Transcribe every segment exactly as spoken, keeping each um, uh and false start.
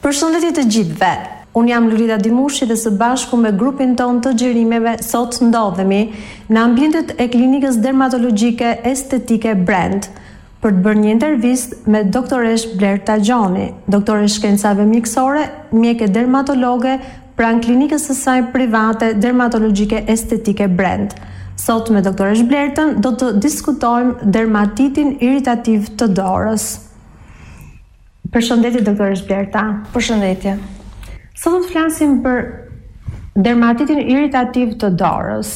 Përshëndetje të gjithëve. Unë jam Lurida Dimushi dhe së bashku me grupin ton të xhirimeve sot ndodhemi në ambientet e klinikës dermatologjike estetike Brand për të bërë një intervistë me doktoresh Blerta Gjoni, doktore shkencave mjekësore, mjeke dermatologe pranë klinikës së saj private dermatologjike estetike Brand. Sot me doktoresh Blertën do të diskutojmë dermatitin iritativ të dorës. Përshëndetje doktoresh Blerta. Përshëndetje. Sot do të flasim për dermatitin iritativ të dorës.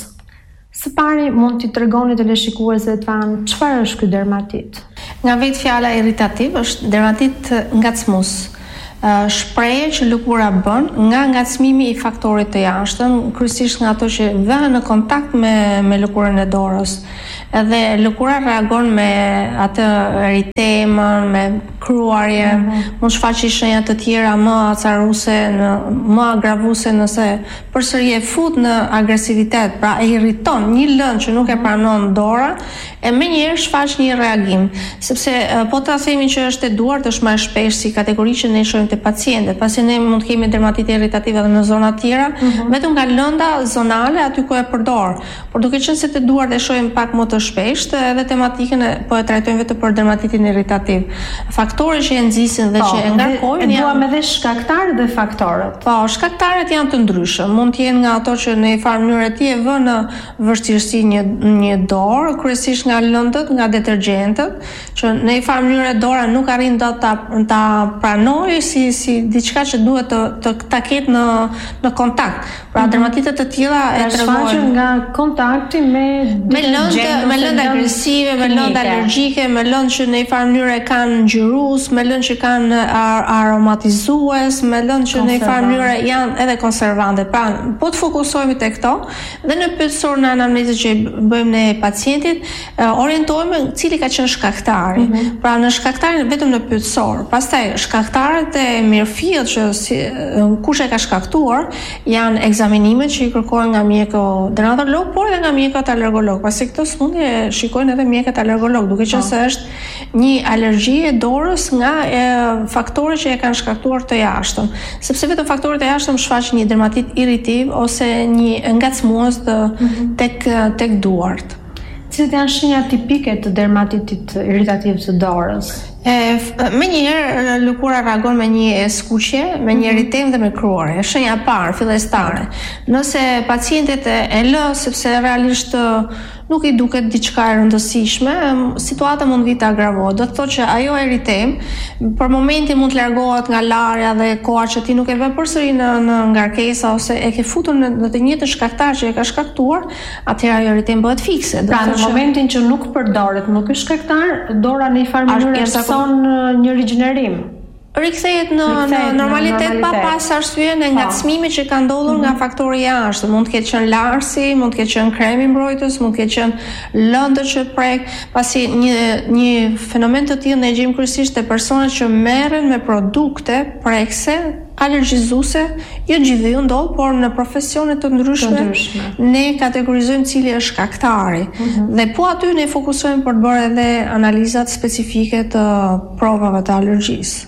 Së pari mund t'i tregoni të leshikuesve të tanë çfarë është ky dermatit? Nga vetë fjala iritativ është dermatit ngacmues. Uh, shprehje që lëkura bën nga ngacmimi i faktorit të jashtëm, kryesisht nga ato që vënë në kontakt me me lëkurën e dorës. Edhe lëkura reagon me atë eritemën, me kruarje, mm-hmm. mund shfaqë shenja të tjera më acaruese, në, më agravuese nëse përsëri e fut në agresivitet, pra e irriton një lëndë që nuk e pranon dora, e menjëherë shfaq një reagim, sepse po ta themi që është e duart, është më e shpesh si kategori që ne shohim te pacientët, pasi ne mund të kemi dermatitë irritative edhe në zona të tjera, mm-hmm. vetëm nga lënda zonale aty ku e përdor. Por duke qenë se te duart e shohim pak më të shpesht, edhe tematikën e po e trajtojmë vetëm për dermatitin irritativ. Faktorët që e nxisin dhe po, që e ngarkojnë janë duam edhe shkaktarët dhe faktorët. Po, shkaktarët janë të ndryshëm. Mund të jenë nga ato që në një farë mënyrë ti e vën në vështirësi një një dorë, kryesisht nga lëndët, nga detergjentët, që në një farë mënyrë dora nuk arrin dot ta ta pranojë si si diçka që duhet të të ta ketë në në kontakt. Pra mm-hmm. dermatitët të tilla e tregojnë nga kontakti me me lëndë, me lëndë agresive, me lëndë alergjike, me lëndë që në një farë mënyrë kanë ngjyrus, me lëndë që kanë ar aromatizues, me lëndë që në një farë mënyrë janë edhe konservante. Pra, po të fokusohemi te këto dhe në pyetësor në anamnezë që bëjmë ne pacientit, orientohemi cili ka qenë shkaktari. Mm-hmm. Pra, në shkaktarin vetëm në pyetësor. Pastaj shkaktarët e mirëfillt që si, kush e ka shkaktuar janë ekzaminimet që i kërkojnë nga mjeku dermatolog, por edhe nga mjeku alergolog. Pasi këto smundje shikojnë edhe mjekët alergolog, duke qenë se është një alergji e dorës nga e, faktorët që e kanë shkaktuar të jashtëm. Sepse vetëm faktorët e jashtëm shfaqin një dermatit irritiv ose një ngacmues të mm-hmm. tek tek duart. Cilat janë shenjat tipike të dermatitit irritativ të dorës? E, me njëherë lëkura reagon me një skuqje, me një eritem dhe me kruarje. Shenja e parë, fillestare. Nëse pacientet e, e lë sepse realisht nuk i duket diçka e rëndësishme, situata mund vi të agravohet. Do të thotë që ajo eritem për momentin mund të largohet nga larja dhe koha që ti nuk e vë përsëri në, në ngarkesa ose e ke futur në, në të njëjtën shkaktar që e ka shkaktuar, atëherë ajo eritem bëhet fikse. Pra në momentin që nuk përdoret më ky shkaktar, dora në një farë mënyrë son një rigjenerim. Rikthehet në, në normalitet pa pas arsye në ngacmimet që kanë ndodhur mm-hmm. nga faktori i jashtëm. Mund të ketë qenë larsi, mund të ketë qenë kremi mbrojtës, mund të ketë qenë lëndë që prek, pasi një një fenomen të tillë ne gjejmë kryesisht te personat që merren me produkte prekse alergjizuese, jo gjithë ndodh, por në profesione të ndryshme, të ndryshme. Ne kategorizojmë cili është shkaktari. Mm-hmm. Dhe po aty ne fokusohemi për të bërë edhe analizat specifike të provave të alergjisë.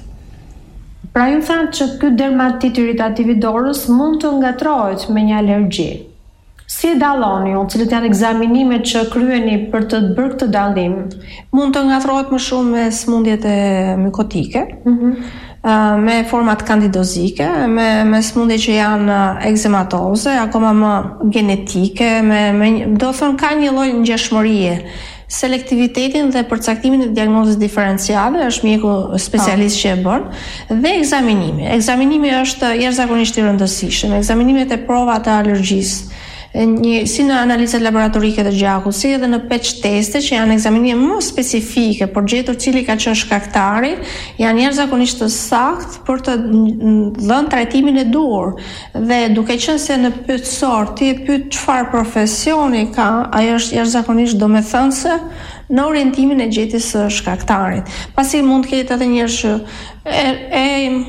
Pra ju thanë që ky dermatit irritativ i dorës mund të ngatrohet me një alergji. Si e dalloni ju, cilët janë ekzaminimet që kryeni për të bërë këtë dallim? Mund të ngatrohet më shumë me smundjet e mikotike, mm-hmm. uh, me format kandidozike, me, me smundje që janë ekzematoze, akoma më genetike, me, me, do thonë ka një lloj ngjashmërie. Selektivitetin dhe përcaktimin e diagnozës diferenciale është mjeku specialist që e bën dhe ekzaminimi. Ekzaminimi është jashtëzakonisht i rëndësishëm. Ekzaminimet e provat të alergjisë, një si në analizat laboratorike të gjakut, si edhe në patch teste që janë ekzaminime më specifike për gjetur cili ka qenë shkaktari, janë jashtëzakonisht të saktë për të dhënë trajtimin e duhur. Dhe duke qenë se në pyetësor ti e pyet çfarë profesioni ka, ajo është jashtëzakonisht domethënëse në orientimin e gjetjes së shkaktarit. Pasi mund të ketë edhe njerëz që e, e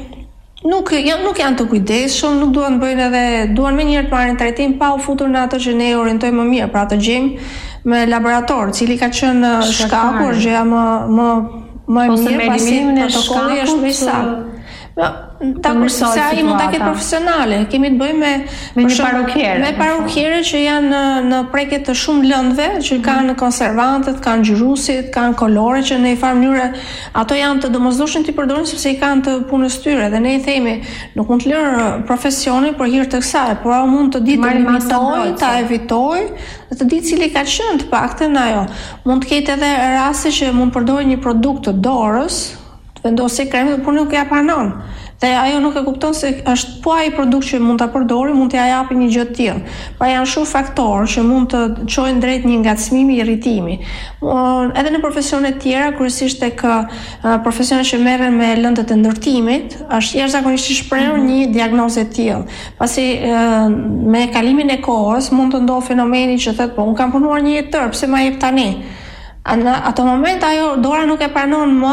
Nuk janë nuk janë të kujdesshëm, nuk duan të bëjnë edhe duan më njëherë të marrin trajtim pa u futur në ato që ne orientojmë më mirë, pra të gjejmë me laborator, cili ka qenë shkaku, është gjëja më më më e mirë pasi protokolli është më i saktë. Dakor, se ai mund ta ketë profesionale, kemi të bëjmë me me një parukere. Me parukere që janë në, në prekje të shumë lëndëve, që kanë mm. konservantët, kanë ngjyrusit, kanë kolore që në një farë mënyrë ato janë të domosdoshme ti përdorin sepse i kanë të punës tyre dhe ne i themi nuk mund të lërë profesionin për hir të kësaj, por ajo mund të ditë të limitoj, ta evitoj, dhe të ditë cili ka qenë të paktën ajo. Mund të ketë edhe raste që mund përdorë një produkt të dorës, vendosë krem, por nuk ja pranon. Dhe ajo nuk e kupton se është po ai produkt që mund ta përdori, mund t'ia japi një gjë të tillë. Pra janë shumë faktorë që mund të çojnë drejt një ngacmimi, irritimi. Uh, edhe në profesione të tjera, kryesisht tek uh, profesionet që merren me lëndët e ndërtimit, është jashtëzakonisht i shprehur mm-hmm. një diagnozë e tillë. Pasi uh, me kalimin e kohës mund të ndodhë fenomeni që thotë, po un kam punuar një jetë tërë, pse ma jep tani? Në ato moment ajo dora nuk e pranon më